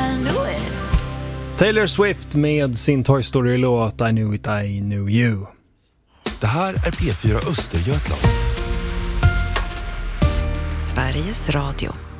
I knew it. Taylor Swift med sin Toy Story-låt I Knew It, I Knew You. Det här är P4 Östergötland. Sveriges Radio.